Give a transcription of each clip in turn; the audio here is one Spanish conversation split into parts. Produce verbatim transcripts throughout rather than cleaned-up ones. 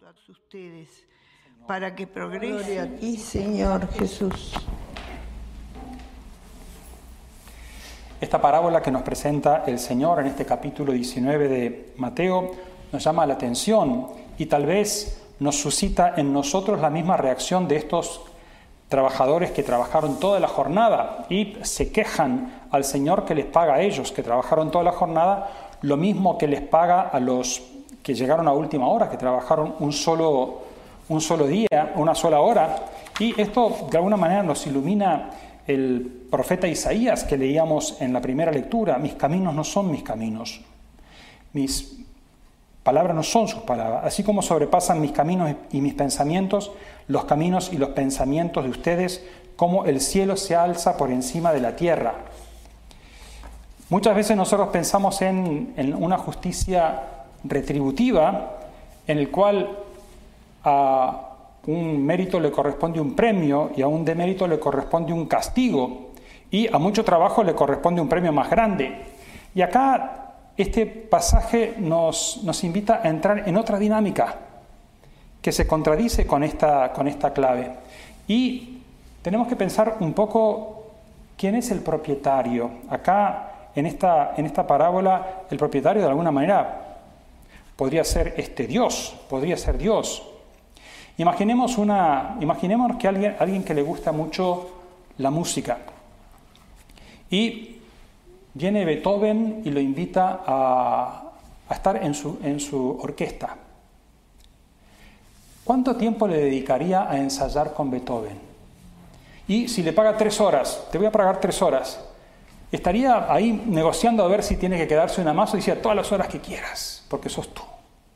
a todos ustedes para que progresen. Gloria a ti, Señor Jesús. Esta parábola que nos presenta el Señor en este capítulo diecinueve de Mateo nos llama la atención y tal vez nos suscita en nosotros la misma reacción de estos trabajadores que trabajaron toda la jornada y se quejan al Señor que les paga a ellos, que trabajaron toda la jornada, lo mismo que les paga a los que llegaron a última hora, que trabajaron un solo, un solo día, una sola hora. Y esto de alguna manera nos ilumina el profeta Isaías que leíamos en la primera lectura: mis caminos no son mis caminos, mis palabras no son sus palabras. Así como sobrepasan mis caminos y mis pensamientos, los caminos y los pensamientos de ustedes, como el cielo se alza por encima de la tierra. Muchas veces nosotros pensamos en, en una justicia retributiva, en el cual a un mérito le corresponde un premio y a un demérito le corresponde un castigo, y a mucho trabajo le corresponde un premio más grande. Y acá este pasaje nos, nos invita a entrar en otra dinámica que se contradice con esta, con esta clave. Y tenemos que pensar un poco quién es el propietario. Acá, en esta, en esta parábola, el propietario de alguna manera podría ser este Dios, podría ser Dios. Imaginemos, una, imaginemos que alguien, alguien que le gusta mucho la música y viene Beethoven y lo invita a, a estar en su, en su orquesta. ¿Cuánto tiempo le dedicaría a ensayar con Beethoven? Y si le paga tres horas, te voy a pagar tres horas, estaría ahí negociando a ver si tiene que quedarse una más o decía todas las horas que quieras, porque sos tú.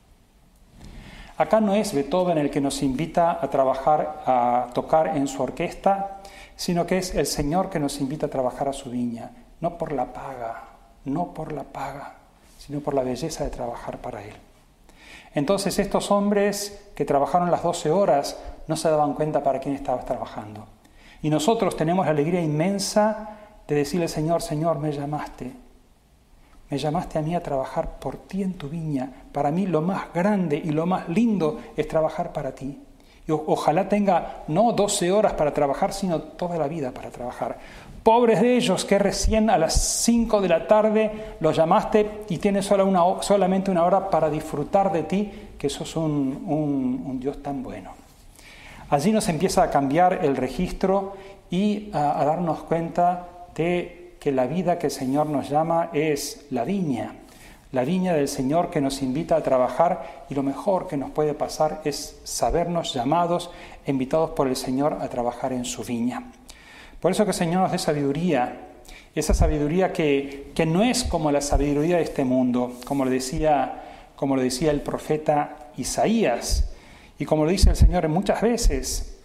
Acá no es Beethoven el que nos invita a trabajar, a tocar en su orquesta, sino que es el Señor que nos invita a trabajar a su viña. No por la paga, no por la paga, sino por la belleza de trabajar para Él. Entonces estos hombres que trabajaron las doce horas no se daban cuenta para quién estaban trabajando. Y nosotros tenemos la alegría inmensa de decirle: Señor, Señor, me llamaste. Me llamaste a mí a trabajar por ti en tu viña. Para mí lo más grande y lo más lindo es trabajar para ti. Y o- ojalá tenga no doce horas para trabajar, sino toda la vida para trabajar. Pobres de ellos que recién a las cinco de la tarde los llamaste y tienes sola una, solamente una hora para disfrutar de ti, que sos un, un, un Dios tan bueno. Allí nos empieza a cambiar el registro y a, a darnos cuenta de que la vida que el Señor nos llama es la viña, la viña del Señor que nos invita a trabajar, y lo mejor que nos puede pasar es sabernos llamados, invitados por el Señor a trabajar en su viña. Por eso que el Señor nos dé sabiduría, esa sabiduría que, que no es como la sabiduría de este mundo, como lo decía, como lo decía el profeta Isaías, y como lo dice el Señor muchas veces.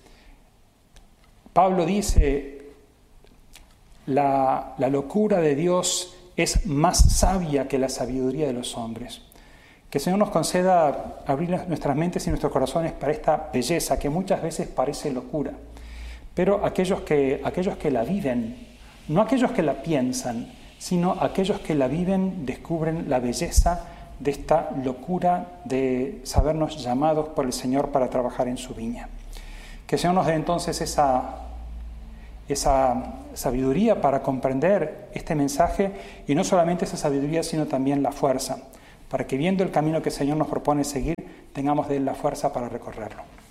Pablo dice: la, la locura de Dios es más sabia que la sabiduría de los hombres. Que el Señor nos conceda abrir nuestras mentes y nuestros corazones para esta belleza que muchas veces parece locura. Pero aquellos que, aquellos que la viven, no aquellos que la piensan, sino aquellos que la viven, descubren la belleza de esta locura de sabernos llamados por el Señor para trabajar en su viña. Que el Señor nos dé entonces esa, esa sabiduría para comprender este mensaje, y no solamente esa sabiduría, sino también la fuerza, para que viendo el camino que el Señor nos propone seguir, tengamos de Él la fuerza para recorrerlo.